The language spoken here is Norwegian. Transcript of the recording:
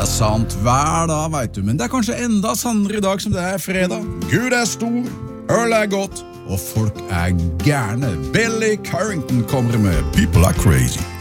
sant hver dag, vet du, men det kanskje enda sannere I dag som det fredag. Gud stor, øl godt, og folk gærne. Billy Currington kommer med People Are Crazy.